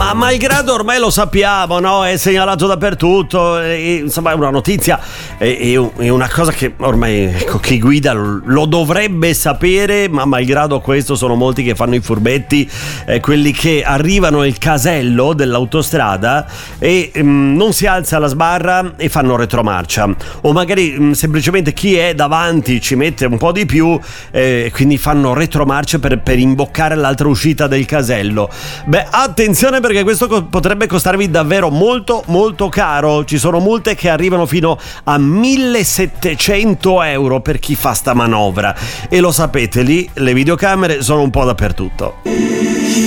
Ma malgrado ormai lo sappiamo, no? È segnalato dappertutto, insomma è una notizia, è una cosa che ormai, ecco, chi guida lo dovrebbe sapere, ma malgrado questo sono molti che fanno i furbetti, quelli che arrivano al casello dell'autostrada e non si alza la sbarra e fanno retromarcia, o magari semplicemente chi è davanti ci mette un po' di più, quindi fanno retromarcia per imboccare l'altra uscita del casello. Beh, attenzione, perché questo potrebbe costarvi davvero molto molto caro. Ci sono multe che arrivano fino a 1.700 euro per chi fa sta manovra, e lo sapete, lì le videocamere sono un po' dappertutto.